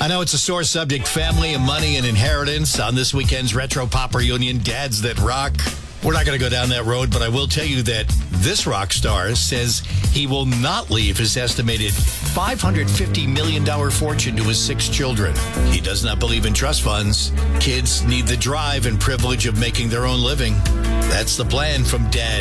I know it's a sore subject, family and money and inheritance on this weekend's Retro Pop Reunion, Dads That Rock. We're not going to go down that road, but I will tell you that this rock star says he will not leave his estimated $550 million fortune to his 6 children. He does not believe in trust funds. Kids need the drive and privilege of making their own living. That's the plan from Dad